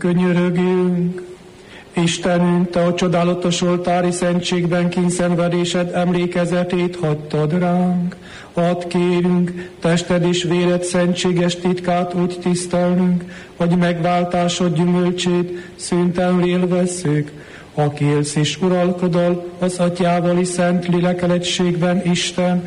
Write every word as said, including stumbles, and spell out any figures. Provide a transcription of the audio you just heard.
könyörögjünk. Istenünk, Te a csodálatos oltári szentségben kínszenvedésed emlékezetét hagytad ránk. Add kérünk, tested és véred szentséges titkát úgy tisztelnünk, hogy megváltásod gyümölcsét szüntelenül élvezzük, aki élsz és uralkodol az Atyával és Szent Lélekkel egységben, Isten,